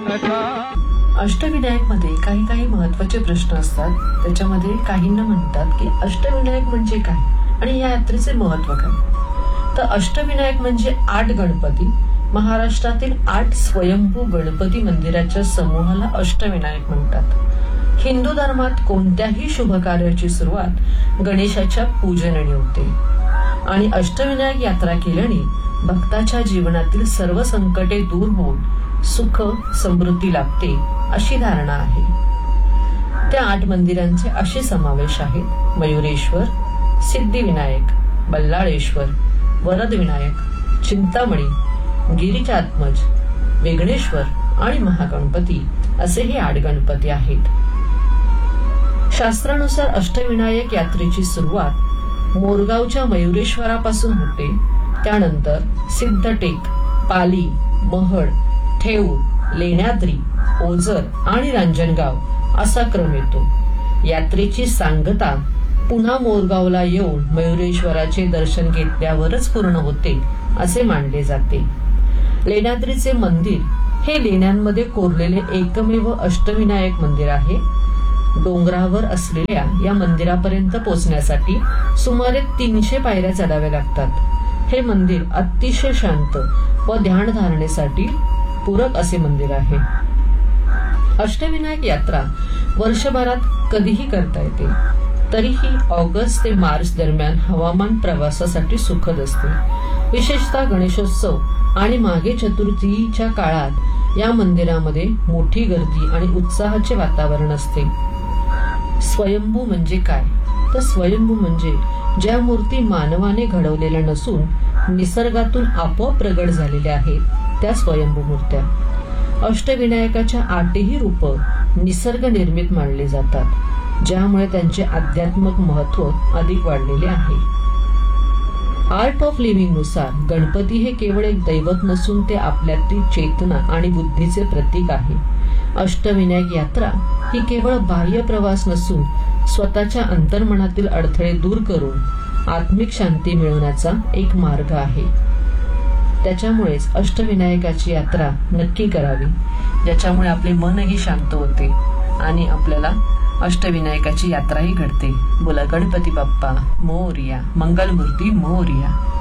अष्टविनायक मध्ये काही महत्वाचे प्रश्न असतात. त्याच्यामध्ये काहींना म्हणतात की अष्टविनायक म्हणजे काय आणि या यात्रेचे महत्व काय. तर अष्टविनायक म्हणजे 8 गणपती, महाराष्ट्रातील 8 स्वयंभू गणपती मंदिराच्या समूहाला अष्टविनायक म्हणतात. हिंदू धर्मात कोणत्याही शुभ कार्याची सुरुवात गणेशाच्या पूजनाने होते आणि अष्टविनायक यात्रा केल्याने भक्ताच्या जीवनातील सर्व संकटे दूर होऊन सुख समृद्धी लाभते अशी धारणा आहे. त्या 8 मंदिरांचे असे समावेश आहेत: मयुरेश्वर, सिद्धिविनायक, बल्लाळेश्वर, वरदविनायक, चिंतामणी, गिरिजात्मज, विघ्नेश्वर आणि महागणपती असे हे 8 गणपती आहेत. शास्त्रानुसार अष्टविनायक यात्रेची सुरुवात मोरगावच्या मयुरेश्वरापासून होते. त्यानंतर सिद्धटेक, पाली, महड, ठेऊर, लेण्याद्री, ओझर आणि रांजणगाव असा क्रम येतो. यात्रेची सांगता पुन्हा मोरगावला येऊन मयुरेश्वराचे दर्शन घेतल्यावरच पूर्ण होते असे मानले जाते. लेण्याद्रीचे मंदिर हे लेण्यांमध्ये कोरलेले एकमेव अष्टविनायक मंदिर आहे. डोंगरावर असलेल्या या मंदिरापर्यंत पोहोचण्यासाठी सुमारे 300 पायऱ्या चढाव्या लागतात. हे मंदिर अतिशय शांत व ध्यान धारणेसाठी पूरक असे मंदिर आहे. अष्टविनायक यात्रा वर्षभरात कधीही करता येते. तरीही ऑगस्ट ते मार्च दरम्यान हवामान प्रवासासाठी सुखद असते. विशेषतः गणेशोत्सव आणि माघे चतुर्थीच्या काळात या मंदिरामध्ये मोठी गर्दी आणि उत्साहाचे वातावरण असते. स्वयंभू म्हणजे काय? तर स्वयंभू म्हणजे ज्या मूर्ती मानवाने घडवलेल्या नसून निसर्गातून आपोआप प्रगट झालेल्या आहेत त्या स्वयंभू मूर्त्या. अष्टविनायकाच्या 8ही रूप निसर्ग निर्मित मानली जातात, ज्यामुळे त्यांचे आध्यात्मिक महत्व अधिक वाढलेले आहे. आर्ट ऑफ लिव्हिंग नुसार गणपती हे केवळ एक दैवत नसून ते आपल्यातील चेतना आणि बुद्धीचे प्रतीक आहे. अष्टविनायक यात्रा ही केवळ बाह्य प्रवास नसून स्वतःच्या अंतर्मनातील अडथळे दूर करून आत्मिक शांती मिळवण्याचा एक मार्ग आहे. त्याच्यामुळेच अष्टविनायकाची यात्रा नक्की करावी, ज्याच्यामुळे आपले मनही शांत होते आणि आपल्याला अष्टविनायकाची यात्राही घडते. बोला गणपती बाप्पा मोरया, मंगलमूर्ती मोरया.